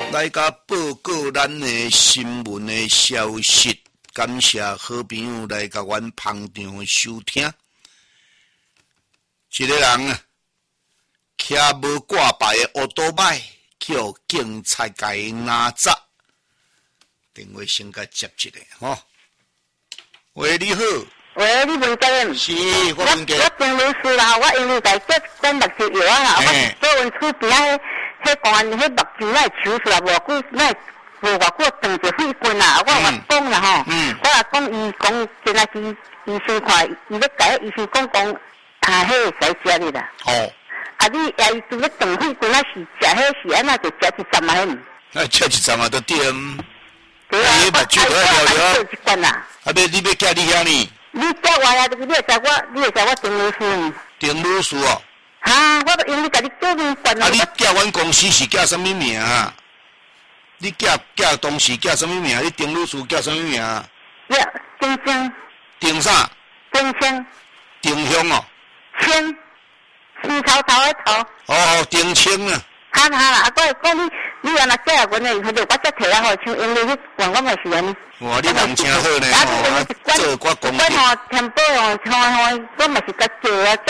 来甲报告咱的新闻的消息，感谢好朋友来甲阮捧场收听。一个人啊，骑无挂牌的奥多麦，叫警察甲伊拿走。电话先甲接一个吼。喂，你好。 喂，你文家人？ 是，我文家。 我郑律师啦，我因为在接管目睭药啊啦，我做阮厝边啊，迄公安迄目睭来抽出来，无久来无偌久断一肺棍啦，我话讲啦吼，我话讲伊讲真系是医生看，伊咧甲医生讲啊，迄个使食哩啦。 哦。 啊，你呀，伊拄咧断肺棍啊，是食迄是安那就食一针啊？ 那吃一针啊，都点。 对啊，我做一罐啦。 啊，你要寄你遐呢？ 你叫我呀，你会知我郑律师。 郑律师哦。 哈，我都因为甲你叫你管啊，你寄阮公司是叫什么名啊？你寄东西叫什么名？你郑律师叫什么名？呀， 丁香。 丁啥？ 丁香。 丁香哦。 青，青草头的头。 哦，丁青啊。 哈啦，啊，我讲你安那寄阮的，迄个我再摕来互像因为迄管我嘛是安尼。 哇，你人真好呢，做我公司。 我吼填报哦，我嘛是甲做啊。